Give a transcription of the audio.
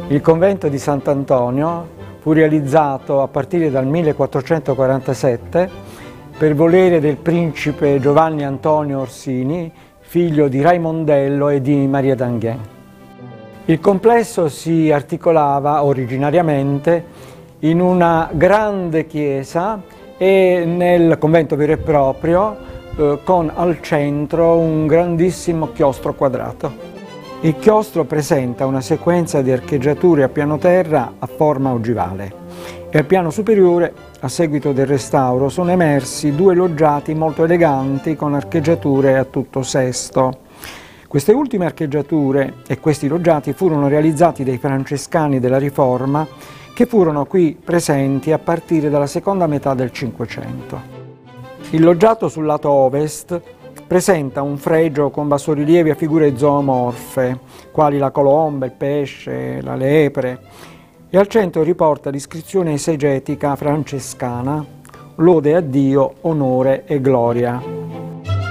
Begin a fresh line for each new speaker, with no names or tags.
Il convento di Sant'Antonio fu realizzato a partire dal 1447 per volere del principe Giovanni Antonio Orsini, figlio di Raimondello e di Maria d'Enghien. Il complesso si articolava originariamente in una grande chiesa e nel convento vero e proprio con al centro un grandissimo chiostro quadrato. Il chiostro presenta una sequenza di archeggiature a piano terra a forma ogivale e al piano superiore, a seguito del restauro, sono emersi due loggiati molto eleganti con archeggiature a tutto sesto. Queste ultime archeggiature e questi loggiati furono realizzati dai francescani della Riforma che furono qui presenti a partire dalla seconda metà del Cinquecento. Il loggiato sul lato ovest presenta un fregio con bassorilievi a figure zoomorfe, quali la colomba, il pesce, la lepre, e al centro riporta l'iscrizione esegetica francescana, lode a Dio, onore e gloria.